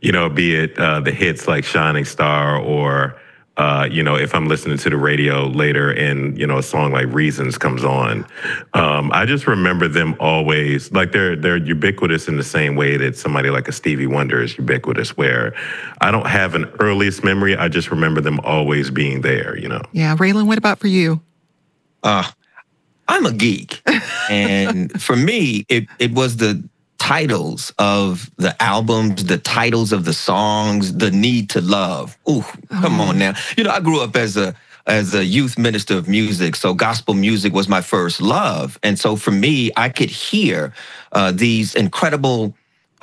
be it the hits like Shining Star or, if I'm listening to the radio later and, a song like Reasons comes on. I just remember them always, like they're ubiquitous in the same way that somebody like a Stevie Wonder is ubiquitous, where I don't have an earliest memory. I just remember them always being there, Yeah. Raylan, what about for you? I'm a geek. And for me, it was the titles of the albums, the titles of the songs, the need to love. Ooh, come on now. I grew up as a youth minister of music, so gospel music was my first love. And so for me, I could hear these incredible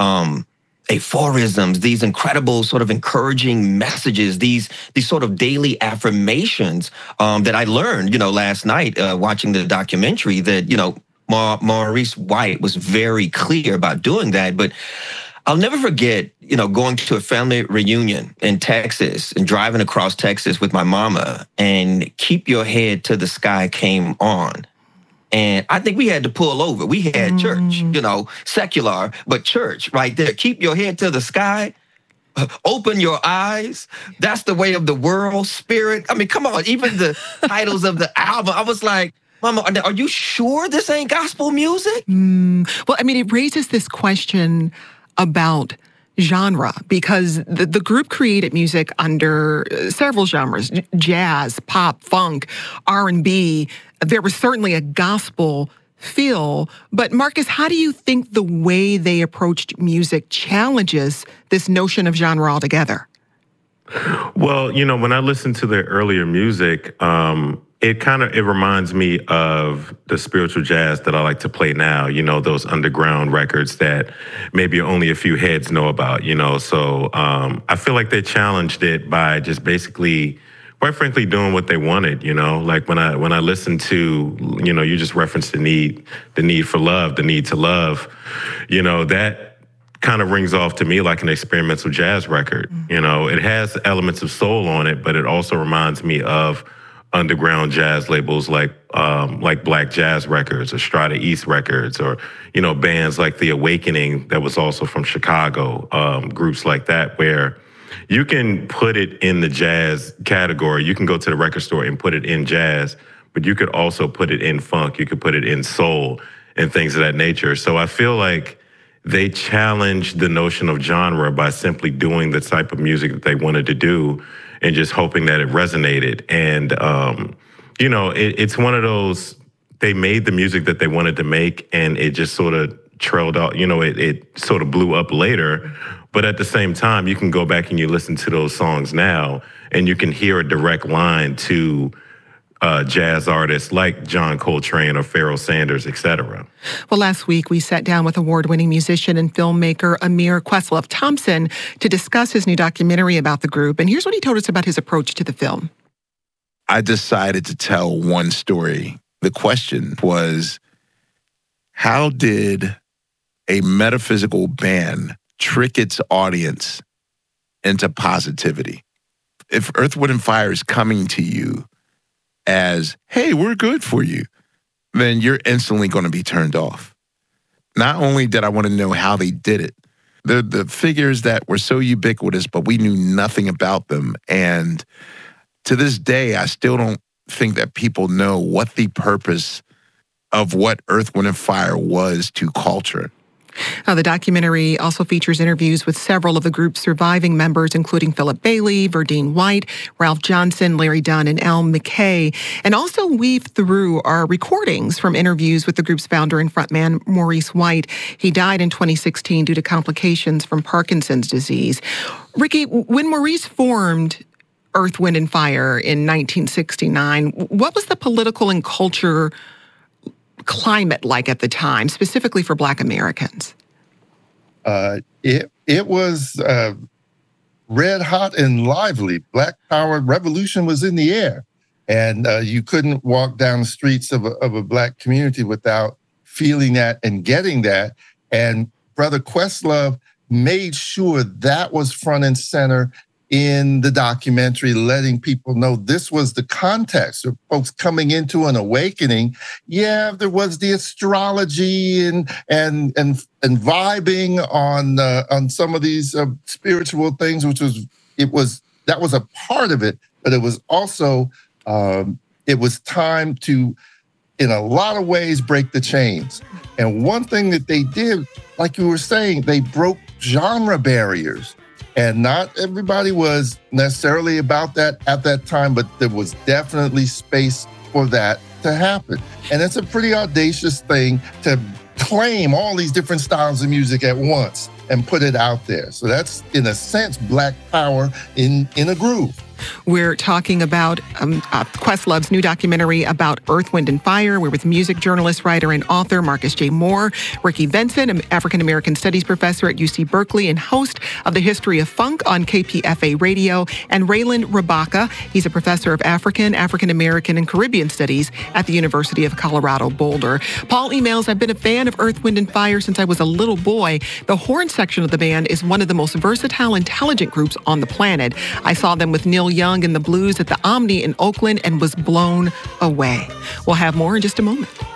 aphorisms, these incredible sort of encouraging messages, these sort of daily affirmations that I learned, last night watching the documentary that, Maurice White was very clear about doing that. But I'll never forget, going to a family reunion in Texas and driving across Texas with my mama, and Keep Your Head to the Sky came on. And I think we had to pull over. We had church, secular, but church right there. Keep your head to the sky. Open your eyes. That's the way of the world. Spirit. I mean, come on. Even the titles of the album, I was like, Mama, are you sure this ain't gospel music? Well, I mean, it raises this question about genre, because the group created music under several genres: jazz, pop, funk, R&B. There was certainly a gospel feel. But Marcus, how do you think the way they approached music challenges this notion of genre altogether? Well, when I listen to their earlier music, it reminds me of the spiritual jazz that I like to play now, those underground records that maybe only a few heads know about, So I feel like they challenged it by just basically, quite frankly, doing what they wanted, Like when I listen to, you just referenced the need for love, the need to love, that kind of rings off to me like an experimental jazz record. It has elements of soul on it, but it also reminds me of underground jazz labels like Black Jazz Records or Strata East Records, or bands like The Awakening that was also from Chicago, groups like that, where you can put it in the jazz category. You can go to the record store and put it in jazz, but you could also put it in funk. You could put it in soul and things of that nature. So I feel like they challenged the notion of genre by simply doing the type of music that they wanted to do and just hoping that it resonated. And, it's one of those, they made the music that they wanted to make, and it just sort of trailed out, it sort of blew up later. But at the same time, you can go back and you listen to those songs now, and you can hear a direct line to jazz artists like John Coltrane or Pharoah Sanders, et cetera. Well, last week we sat down with award-winning musician and filmmaker Amir Questlove-Thompson to discuss his new documentary about the group. And here's what he told us about his approach to the film. I decided to tell one story. The question was, how did a metaphysical band trick its audience into positivity? If Earth, Wind & Fire is coming to you as, hey, we're good for you, then you're instantly going to be turned off. Not only did I want to know how they did it, the figures that were so ubiquitous, but we knew nothing about them. And to this day, I still don't think that people know what the purpose of what Earth, Wind & Fire was to culture. The documentary also features interviews with several of the group's surviving members, including Philip Bailey, Verdine White, Ralph Johnson, Larry Dunn, and Al McKay, and also weave through our recordings from interviews with the group's founder and frontman, Maurice White. He died in 2016 due to complications from Parkinson's disease. Ricky, when Maurice formed Earth, Wind & Fire in 1969, what was the political and culture climate like at the time, specifically for Black Americans? It was red hot and lively. Black Power revolution was in the air, and you couldn't walk down the streets of a Black community without feeling that and getting that. And Brother Questlove made sure that was front and center in the documentary, letting people know this was the context of folks coming into an awakening. Yeah, there was the astrology and vibing on some of these spiritual things, that was a part of it, but it was also it was time to, in a lot of ways, break the chains. And one thing that they did, like you were saying, they broke genre barriers. And not everybody was necessarily about that at that time, but there was definitely space for that to happen. And it's a pretty audacious thing to claim all these different styles of music at once and put it out there. So that's, in a sense, Black Power in a groove. We're talking about Questlove's new documentary about Earth, Wind, and Fire. We're with music journalist, writer, and author Marcus J. Moore, Ricky Benson, an African-American studies professor at UC Berkeley and host of The History of Funk on KPFA Radio, and Raylan Rabaka. He's a professor of African-American, and Caribbean studies at the University of Colorado Boulder. Paul emails, I've been a fan of Earth, Wind, and Fire since I was a little boy. The horn section of the band is one of the most versatile, intelligent groups on the planet. I saw them with Neil Young and the Blues at the Omni in Oakland and was blown away. We'll have more in just a moment.